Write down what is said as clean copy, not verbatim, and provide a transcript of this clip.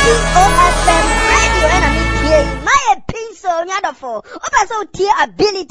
POFM radio and I mean my pencil nyadofo. Opa so tie ability